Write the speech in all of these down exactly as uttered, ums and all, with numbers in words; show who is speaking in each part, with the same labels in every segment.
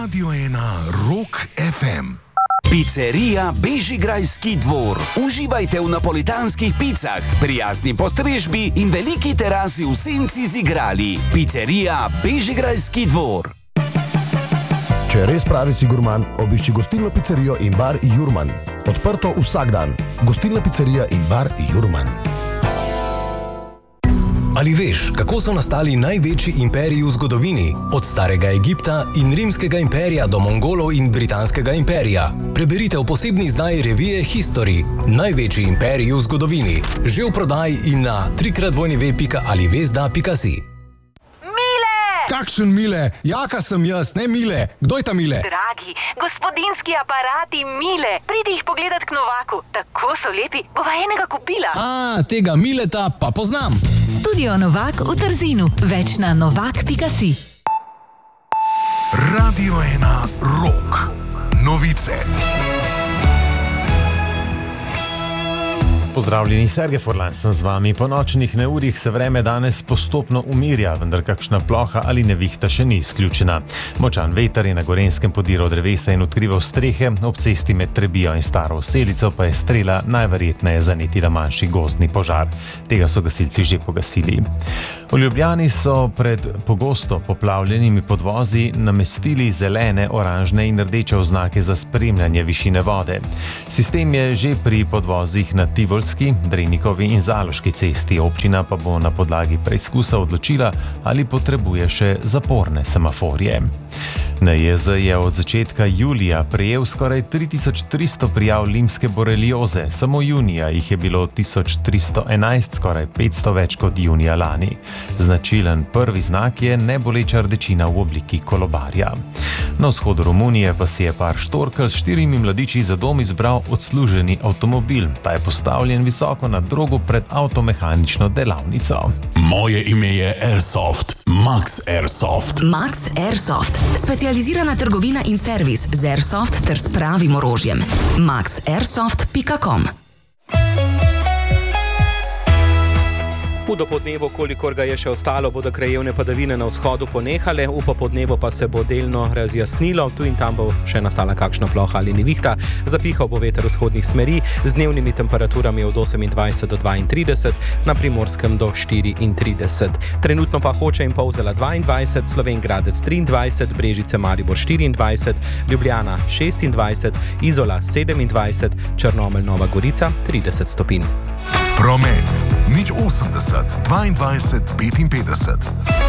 Speaker 1: Radio ena Rock ef em.
Speaker 2: Pizzerija Bežigrajski dvor. Uživajte v napolitanskih picah, prijazni postrežbi in veliki terasi v senci z igrali. Pizzerija Bežigrajski dvor.
Speaker 3: Če res pravi si gurman, obišči gostilno pizzerijo in bar Jurman. Odprto vsak dan. Gostilna pizzerija in bar Jurman.
Speaker 4: Ali veš, kako so nastali največji imperiji v zgodovini? Od starega Egipta in rimskega imperija do Mongolov in britanskega imperija. Preberite v posebni izdaji revije History. Največji imperiji v zgodovini. Že v prodaji in na trikratvojni pika alivezda pika si.
Speaker 5: Kakšen Mile? Jaka sem jaz, ne Mile. Kdo je ta Mile?
Speaker 6: Dragi, gospodinski aparati Mile. Pridi jih pogledat k Novaku. Tako so lepi, bova enega kupila.
Speaker 5: A, tega Mileta pa poznam.
Speaker 7: Studio Novak v Trzinu. Več na novak pika si.
Speaker 1: Radio ena Rock. Novice.
Speaker 8: Pozdravljeni, Sergej Furlan sem z vami. Po nočnih neurjih se vreme danes postopno umirja, vendar kakšna ploha ali nevihta še ni izključena. Močan veter je na Gorenjskem podiral drevesa in odkrival strehe, ob cesti med Trebijo in Staro Oselico pa je strela najverjetneje zanetila manjši gozdni požar. Tega so gasilci že pogasili. V Ljubljani so pred pogosto poplavljenimi podvozi namestili zelene, oranžne in rdeče oznake za spremljanje višine vode. Sistem je že pri podvozih na Tivolski, Drenikovi in Zaloški cesti. Občina pa bo na podlagi preizkusa odločila, ali potrebuje še zaporne semaforje. N J Z je od začetka julija prejel skoraj tri tisoč tristo prijav limske borelioze. Samo junija jih je bilo tisoč tristo enajst, skoraj petsto več kot junija lani. Značilen prvi znak je neboleča rdečina v obliki kolobarja. Na vzhodu Romunije pa si je par štorkelj s štirimi mladiči za dom izbral odsluženi avtomobil. Ta je postavljen visoko na drogu pred avtomehanično delavnico.
Speaker 9: Moje ime je Airsoft. Max Airsoft.
Speaker 10: Max Airsoft. Specializirana trgovina in servis z Airsoft ter s pravim orožjem. max airsoft pika com.
Speaker 11: V dopoldnevu, kolikor ga je še ostalo, bodo krajevne padavine na vzhodu ponehale, v popoldnevu pa se bo delno razjasnilo, tu in tam bo še nastala kakšna ploha ali nevihta. Zapihal bo veter vzhodnih smeri z dnevnimi temperaturami od osemindvajset do dvaintrideset, na Primorskem do štiriintrideset. Trenutno pa Hoče in Polzela dvaindvajset, Slovenj Gradec triindvajset, Brežice Maribor štiriindvajset, Ljubljana šestindvajset, Izola sedemindvajset, Črnomelj Nova Gorica trideset stopinj.
Speaker 1: Promet. Nič osemdeset, dvaindvajset, petinpetdeset.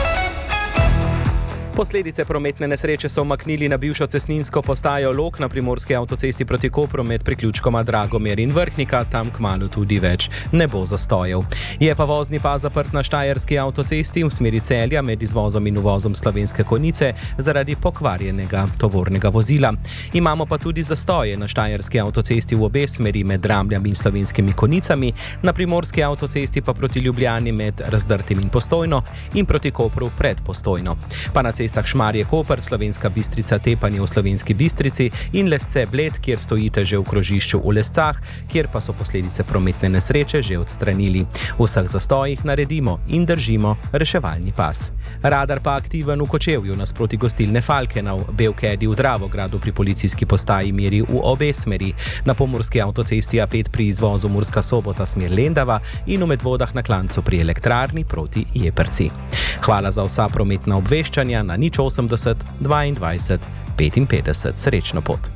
Speaker 11: Posledice prometne nesreče so umaknili na bivšo cestninsko postajo Log na primorski avtocesti proti Kopru med priključkoma Dragomer in Vrhnika, tam kmalu tudi več ne bo zastojev. Je pa vozni pas zaprt na štajerski avtocesti v smeri Celja med izvozom in uvozom Slovenske Konjice zaradi pokvarjenega tovornega vozila. Imamo pa tudi zastoje na štajerski avtocesti v obe smeri med Dramljami in Slovenskimi Konjicami, na primorski avtocesti pa proti Ljubljani med Razdrtim in Postojno in proti Kopru pred Postojno. Pa na cestah Šmarje-Koper, Slovenska Bistrica Tepanje v Slovenski Bistrici in Lesce Bled, kjer stojite že v krožišču v Lescah, kjer pa so posledice prometne nesreče že odstranili. V vseh zastojih naredimo in držimo reševalni pas. Radar pa aktiven v Kočevju nasproti gostilne Falkena, v Belkedi v Dravogradu pri policijski postaji meri v obe smeri, na pomurski avtocesti A pet pri izvozu Murska Sobota smer Lendava in v Medvodah na Klancu pri elektrarni proti Jeprci. Hvala za vsa prometna obveščanja na nič osemdeset, dvaindvajset, petinpetdeset. Srečno pot.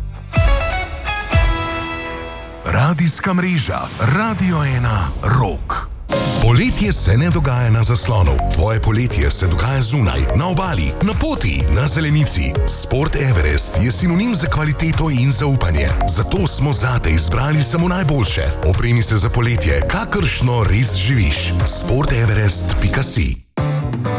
Speaker 1: Radijska mreža Radio ena Rock. Poletje se ne dogaja na zaslonu. Tvoje poletje se dogaja zunaj, na obali, na poti, na zelenici. Sport Everest je sinonim za kvaliteto in zaupanje. Zato smo zate izbrali samo najboljše. Opremi se za poletje, kakršno res živiš. sport everest pika si.